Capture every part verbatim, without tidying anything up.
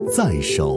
在手，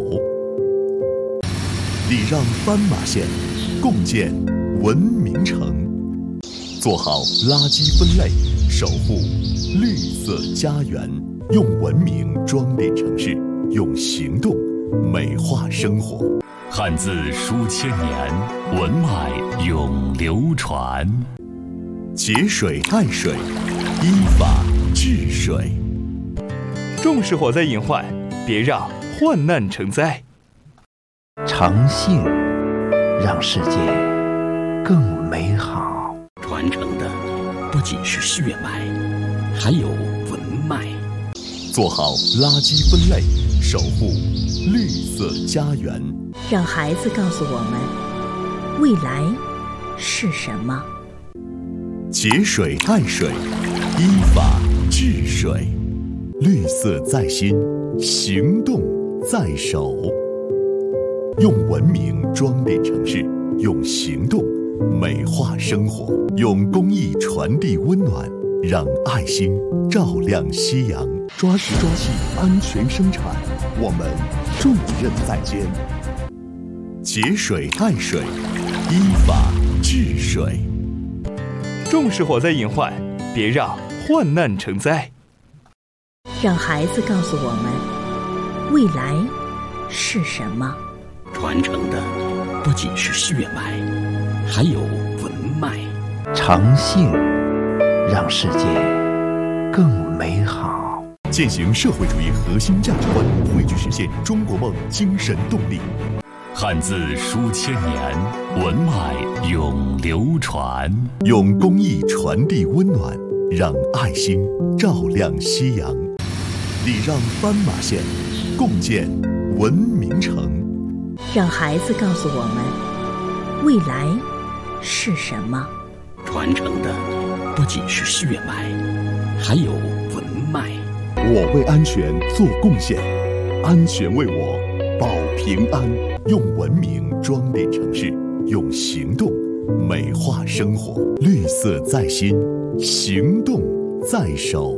礼让斑马线，共建文明城。做好垃圾分类，守护绿色家园。用文明装点城市，用行动美化生活。 汉字书千年，文脉永流传。 节水爱水，依法治水。 重视火灾隐患，别让患难成灾。 诚信让世界更美好。 传承的不仅是血脉，还有文脉。 做好垃圾分类，守护绿色家园。 让孩子告诉我们，未来是什么。 节水爱水，依法治水。绿色在心，行动在手。用文明装点城市，用行动美化生活。用公益传递温暖，让爱心照亮夕阳。抓实抓细，安全生产，我们重任在肩。节水爱水，依法治水。 重视火灾隐患，别让患难成灾。 让孩子告诉我们，未来是什么。 传承的不仅是血脉，还有文脉。 诚信让世界更美好。 践行社会主义核心价值观，汇聚实现中国梦精神动力。 汉字书千年，文脉永流传。 用公益传递温暖，让爱心照亮夕阳。礼让斑马线，共建文明城。 让孩子告诉我们，未来是什么。 传承的不仅是血脉，还有文脉。 我为安全做贡献，安全为我保平安。用文明装点城市，用行动美化生活。绿色在心，行动在手。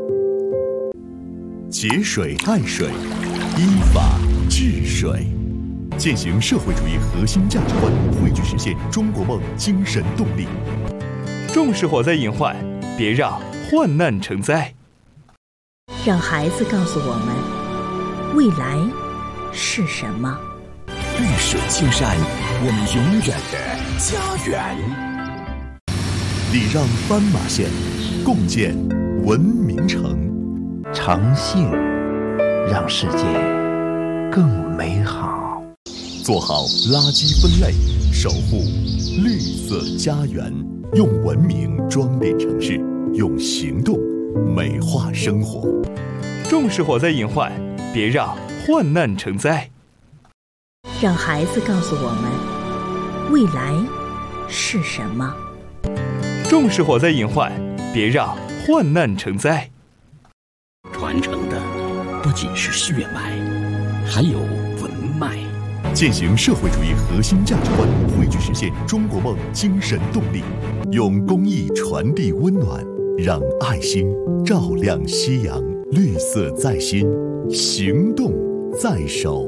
节水爱水，依法治水。践行社会主义核心价值观，汇聚实现中国梦精神动力。 重视火灾隐患，别让患难成灾。 让孩子告诉我们，未来是什么。 绿水青山，我们永远的家园。 礼让斑马线，共建文明城。 诚信让世界更美好。 做好垃圾分类，守护绿色家园。用文明装点城市，用行动美化生活。 重视火灾隐患，别让患难成灾。 让孩子告诉我们，未来是什么。 重视火灾隐患，别让患难成灾。 传承的不仅是血脉，还有文脉。 践行社会主义核心价值观，汇聚实现中国梦精神动力。用公益传递温暖，让爱心照亮夕阳。绿色在心，行动在手。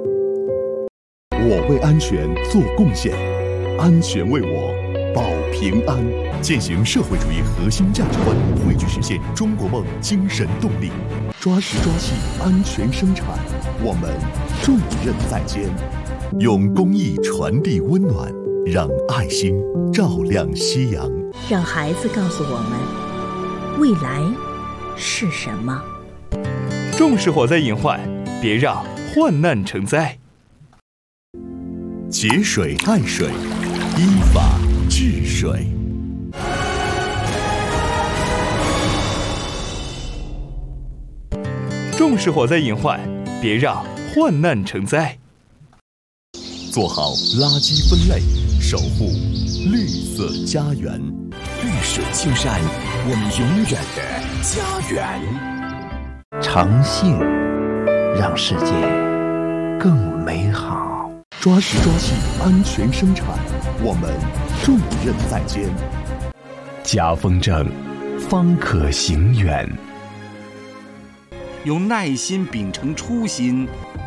我为安全做贡献，安全为我保平安。践行社会主义核心价值观，汇聚实现中国梦精神动力。抓实抓细，安全生产，我们重任在肩。用公益传递温暖，让爱心照亮夕阳。 让孩子告诉我们，未来是什么。 重视火灾隐患，别让患难成灾。 节水爱水，依法治水。 重视火灾隐患，别让患难成灾。 做好垃圾分类，守护绿色家园。 绿水青山，我们永远的家园。 诚信让世界更美好。 抓实抓细，安全生产，我们重任在肩。 家风正，方可行远。 用耐心秉承初心，